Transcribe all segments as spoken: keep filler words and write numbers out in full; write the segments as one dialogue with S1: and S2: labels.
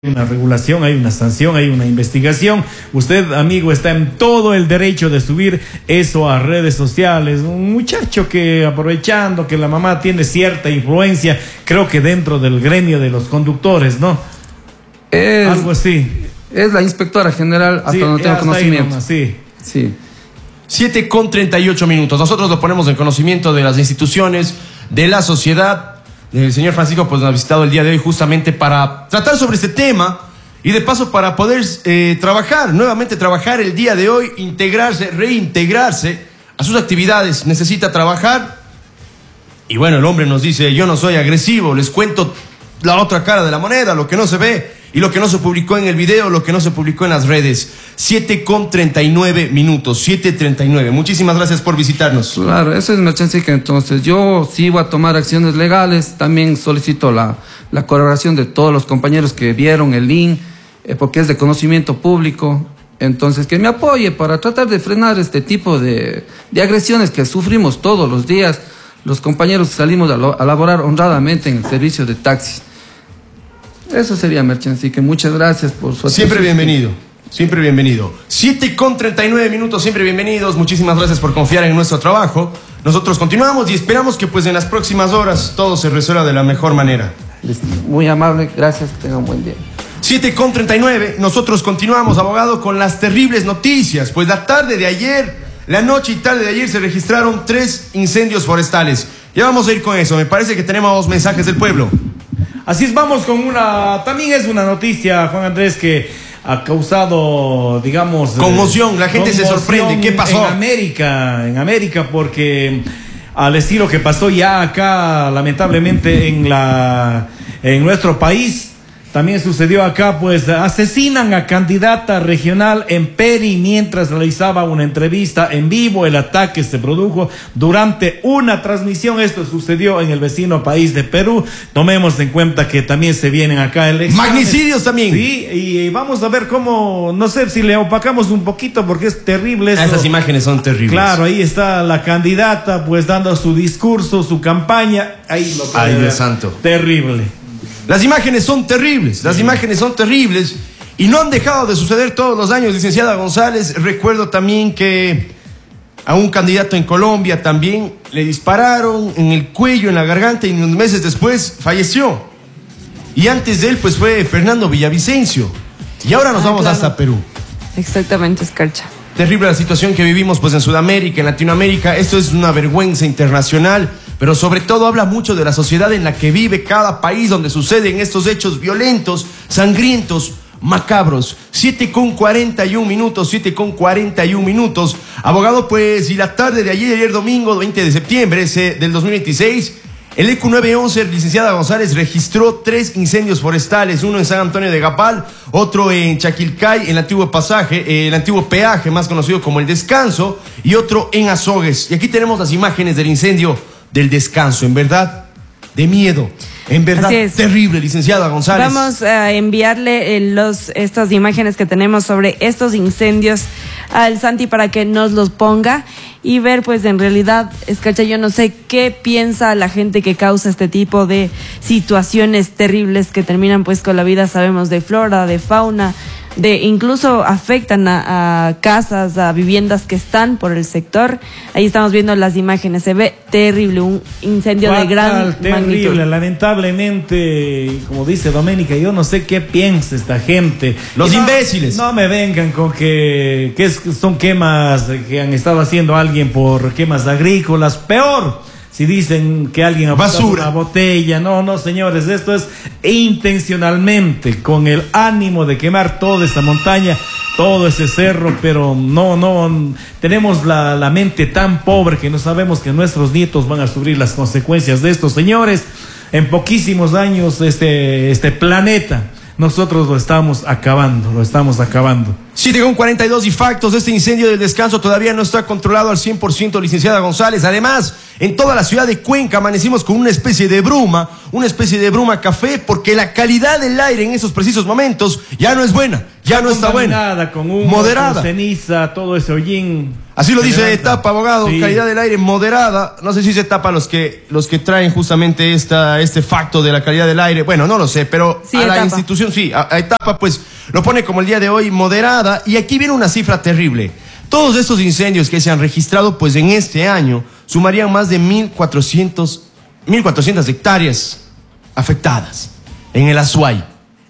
S1: una regulación, hay una sanción, hay una investigación. Usted, amigo, está en todo el derecho de subir eso a redes sociales. Un muchacho que, aprovechando que la mamá tiene cierta influencia, creo que dentro del gremio de los conductores, ¿no?
S2: Es,
S1: algo así.
S2: Es la inspectora general, hasta
S1: sí,
S2: donde tengo conocimiento.
S1: Nomás, sí.
S2: Sí.
S3: siete con treinta y ocho minutos. Nosotros lo ponemos en conocimiento de las instituciones, de la sociedad. El señor Francisco pues nos ha visitado el día de hoy justamente para tratar sobre este tema y de paso para poder eh, trabajar, nuevamente trabajar el día de hoy, integrarse, reintegrarse a sus actividades. Necesita trabajar y bueno, el hombre nos dice: yo no soy agresivo, les cuento la otra cara de la moneda, lo que no se ve y lo que no se publicó en el video, lo que no se publicó en las redes. siete con treinta y nueve minutos, siete treinta y nueve. Muchísimas gracias por visitarnos.
S2: Claro, eso es Merchancica. Entonces yo sí voy a tomar acciones legales. También solicito la, la colaboración de todos los compañeros que vieron el link, eh, porque es de conocimiento público. Entonces que me apoye para tratar de frenar este tipo de, de agresiones que sufrimos todos los días los compañeros que salimos a, lo, a laborar honradamente en el servicio de taxis. Eso sería, Merchancica. Muchas gracias por su atención.
S3: Siempre bienvenido, siempre bienvenido. siete con treinta y nueve minutos, siempre bienvenidos. Muchísimas gracias por confiar en nuestro trabajo. Nosotros continuamos y esperamos que pues en las próximas horas todo se resuelva de la mejor manera.
S2: Muy amable, gracias, que tengan un buen día.
S3: siete con treinta y nueve, nosotros continuamos, abogado, con las terribles noticias. Pues la tarde de ayer, la noche y tarde de ayer se registraron tres incendios forestales. Ya vamos a ir con eso, me parece que tenemos mensajes del pueblo.
S1: Así es, vamos con una, también es una noticia, Juan Andrés, que ha causado, digamos...
S3: Conmoción, la gente se sorprende, ¿qué pasó?
S1: En América, en América, porque al estilo que pasó ya acá, lamentablemente, en la, en nuestro país, también sucedió acá, pues asesinan a candidata regional en Peri mientras realizaba una entrevista en vivo. El ataque se produjo durante una transmisión. Esto sucedió en el vecino país de Perú. Tomemos en cuenta que también se vienen acá elecciones.
S3: Magnicidios también.
S1: Sí, y vamos a ver cómo, no sé si le opacamos un poquito porque es terrible eso.
S3: Esas imágenes son terribles.
S1: Claro, ahí está la candidata pues dando su discurso, su campaña. Ahí lo puede
S3: Ay,
S1: ver.
S3: Dios santo.
S1: Terrible.
S3: Las imágenes son terribles, las imágenes son terribles y no han dejado de suceder todos los años, licenciada González. Recuerdo también que a un candidato en Colombia también le dispararon en el cuello, en la garganta, y unos meses después falleció. Y antes de él pues fue Fernando Villavicencio. Y ahora nos ah, vamos claro. hasta Perú.
S4: Exactamente, Escarcha.
S3: Terrible la situación que vivimos pues en Sudamérica, en Latinoamérica. Esto es una vergüenza internacional, pero sobre todo habla mucho de la sociedad en la que vive cada país donde suceden estos hechos violentos, sangrientos, macabros. siete con cuarenta y un minutos, siete con cuarenta y un minutos. Abogado, pues, y la tarde de ayer, ayer domingo, veinte de septiembre ese, del dos mil veintiséis, el E Q nueve once, licenciada González, registró tres incendios forestales, uno en San Antonio de Gapal, otro en Chaquilcay, en el antiguo pasaje, eh, el antiguo peaje, más conocido como El Descanso, y otro en Azogues. Y aquí tenemos las imágenes del incendio del Descanso, en verdad, de miedo, en verdad, terrible, licenciada González.
S4: Vamos a enviarle eh, los, estas imágenes que tenemos sobre estos incendios al Santi para que nos los ponga y ver, pues, en realidad, Escarcha, yo no sé qué piensa la gente que causa este tipo de situaciones terribles que terminan, pues, con la vida, sabemos, de flora, de fauna, de incluso afectan a, a casas, a viviendas que están por el sector. Ahí estamos viendo las imágenes, se ve terrible, un incendio Fatal, de gran
S1: terrible,
S4: magnitud.
S1: Lamentablemente, como dice Doménica, yo no sé qué piensa esta gente.
S3: Los
S1: no,
S3: imbéciles.
S1: No me vengan con que, que es, son quemas que han estado haciendo alguien por quemas agrícolas, peor. Si dicen que alguien ha botado una botella, no, no, señores, esto es intencionalmente, con el ánimo de quemar toda esta montaña, todo ese cerro, pero no, no, tenemos la, la mente tan pobre que no sabemos que nuestros nietos van a sufrir las consecuencias de esto, señores. En poquísimos años este, este planeta, nosotros lo estamos acabando, lo estamos acabando.
S3: siete con cuarenta y dos y factos. Este incendio del descanso todavía no está controlado al cien por ciento, licenciada González. Además, en toda la ciudad de Cuenca amanecimos con una especie de bruma, una especie de bruma café, porque la calidad del aire en esos precisos momentos ya no es buena, ya no está buena.
S1: Con humo,
S3: moderada.
S1: Con ceniza, todo ese hollín.
S3: Así lo dice etapa, abogado, sí. Calidad del aire moderada. No sé si se tapa los que los que traen justamente esta, este facto de la calidad del aire. Bueno, no lo sé, pero sí, a etapa. La institución sí, a, a etapa pues lo pone como el día de hoy moderada. Y aquí viene una cifra terrible. Todos estos incendios que se han registrado pues en este año sumarían más de mil cuatrocientas hectáreas afectadas en el Azuay.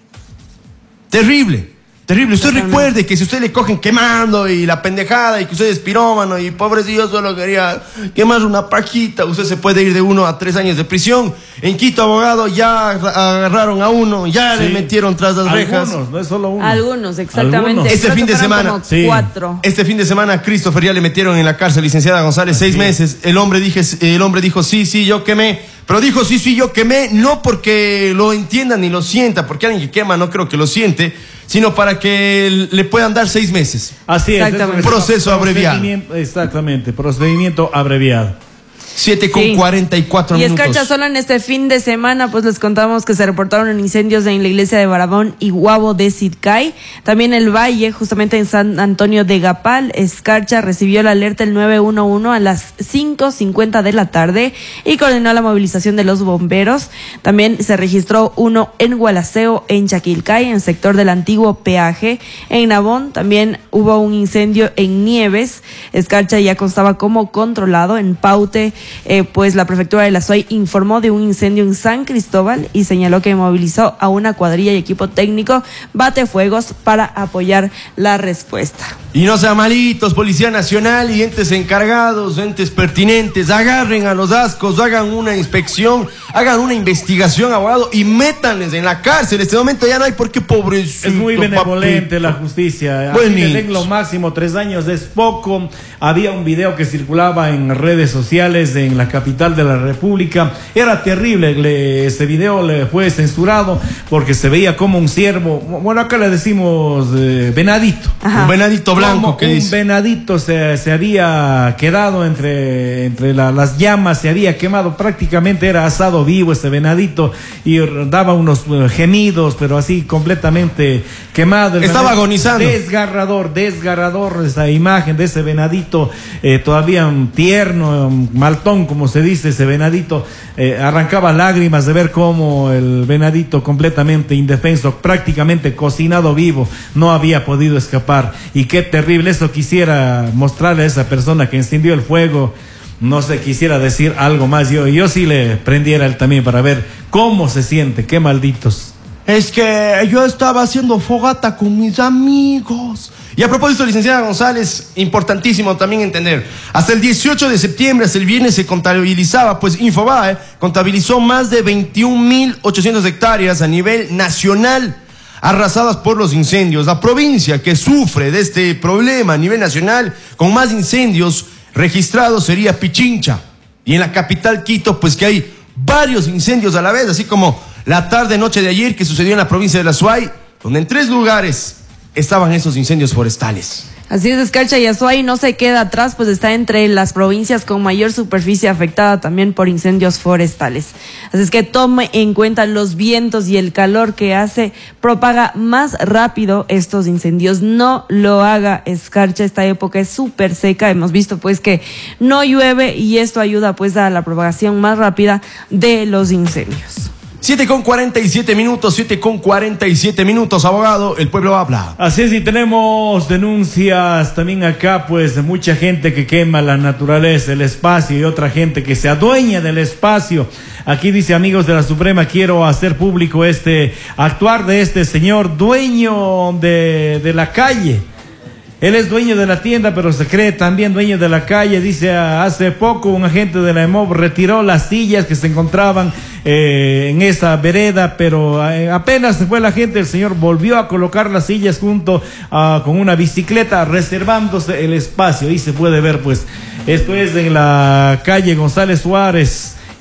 S3: Terrible. Terrible. Usted recuerde que si usted le cogen quemando y la pendejada y que usted es pirómano y pobrecillo solo quería quemar una pajita, usted se puede ir de uno a tres años de prisión. En Quito, abogado, ya agarraron a uno, ya sí. Le metieron tras las
S1: Algunos,
S3: rejas.
S1: Algunos, no es solo uno.
S4: Algunos, exactamente. Algunos.
S3: Este Creo fin de semana,
S4: sí. cuatro.
S3: Este fin de semana, Christopher ya le metieron en la cárcel, licenciada González, Así seis meses. El hombre, dije, el hombre dijo, sí, sí, yo quemé. Pero dijo, sí, sí, yo quemé, no porque lo entienda ni lo sienta, porque alguien que quema no creo que lo siente, sino para que le puedan dar seis meses.
S1: Así es.
S3: Un proceso abreviado.
S1: Exactamente, procedimiento abreviado.
S3: siete con cuarenta y cuatro
S4: y
S3: minutos.
S4: Y Escarcha, solo en este fin de semana, pues les contamos que se reportaron incendios en la iglesia de Barabón y Guabo de Sidcay. También el Valle, justamente en San Antonio de Gapal. Escarcha recibió la alerta el nueve uno uno a las cinco cincuenta de la tarde y coordinó la movilización de los bomberos. También se registró uno en Gualaceo, en Chaquilcay, en el sector del antiguo peaje. En Nabón también hubo un incendio en Nieves. Escarcha ya constaba como controlado. En Paute, Eh, pues la prefectura de la Azuay informó de un incendio en San Cristóbal y señaló que movilizó a una cuadrilla y equipo técnico batefuegos para apoyar la respuesta.
S3: Y no sean malitos, Policía Nacional y entes encargados, entes pertinentes, agarren a los ascos, hagan una inspección, hagan una investigación, abogado, y métanles en la cárcel. En este momento ya no hay por qué, pobrecito.
S1: Es muy benevolente, papito. La justicia. Aquí le den lo máximo, tres años es poco. Había un video que circulaba en redes sociales en la capital de la República. Era terrible, le, ese video le fue censurado porque se veía como un ciervo, bueno, acá le decimos eh, venadito.
S3: Ajá. Un venadito blanco.
S1: ¿Qué un dice? venadito se, se había quedado entre, entre la, las llamas, se había quemado, prácticamente era asado vivo ese venadito y daba unos uh, gemidos, pero así completamente quemado. El
S3: Estaba agonizando.
S1: Desgarrador, desgarrador esa imagen de ese venadito eh, todavía um, tierno, um, maltón, como se dice, ese venadito. Eh, arrancaba lágrimas de ver cómo el venadito completamente indefenso, prácticamente cocinado vivo, no había podido escapar. Y qué terrible, eso quisiera mostrarle a esa persona que encendió el fuego. No sé, quisiera decir algo más. Yo, yo sí le prendiera él también para ver cómo se siente. Qué malditos.
S3: Es que yo estaba haciendo fogata con mis amigos. Y a propósito, licenciada González, importantísimo también entender, hasta el dieciocho de septiembre, hasta el viernes, se contabilizaba, pues Infobae contabilizó más de veintiún mil ochocientas hectáreas a nivel nacional arrasadas por los incendios. La provincia que sufre de este problema a nivel nacional con más incendios registrados sería Pichincha. Y en la capital, Quito, pues que hay varios incendios a la vez, así como la tarde-noche de ayer que sucedió en la provincia de la Azuay, donde en tres lugares estaban esos incendios forestales.
S4: Así es, Escarcha, y Azuay no se queda atrás, pues está entre las provincias con mayor superficie afectada también por incendios forestales. Así es que tome en cuenta los vientos y el calor que hace, propaga más rápido estos incendios. No lo haga, Escarcha, esta época es súper seca, hemos visto pues que no llueve y esto ayuda pues a la propagación más rápida de los incendios.
S3: siete con cuarenta y siete minutos, siete con cuarenta y siete minutos, abogado, el pueblo habla.
S1: Así es, y tenemos denuncias también acá, pues, de mucha gente que quema la naturaleza, el espacio, y otra gente que se adueña del espacio. Aquí dice, amigos de la Suprema, quiero hacer público este actuar de este señor dueño de, de la calle. Él es dueño de la tienda, pero se cree también dueño de la calle. Dice, hace poco un agente de la E M O V retiró las sillas que se encontraban eh, en esa vereda, pero eh, apenas se fue la gente, el señor volvió a colocar las sillas junto uh, con una bicicleta, reservándose el espacio. Ahí se puede ver, pues, esto es en la calle González Suárez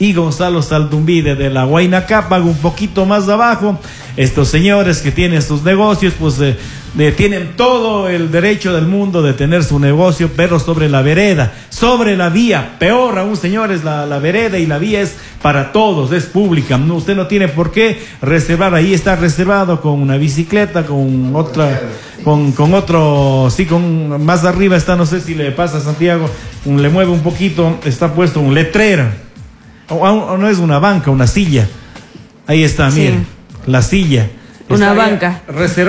S1: y Gonzalo Saldumbide de la Huayna-Cápac, un poquito más abajo. Estos señores que tienen sus negocios, pues eh, de, tienen todo el derecho del mundo de tener su negocio, pero sobre la vereda, sobre la vía. Peor aún, señores, la, la vereda y la vía es para todos, es pública. No, usted no tiene por qué reservar, ahí está reservado con una bicicleta, con otra, con, con otro, sí, con más arriba está, no sé si le pasa a Santiago, un, le mueve un poquito, está puesto un letrero, o, o no es una banca, una silla. Ahí está,
S4: Sí.
S1: miren, la silla.
S4: Una
S1: Está
S4: banca.
S1: reservada.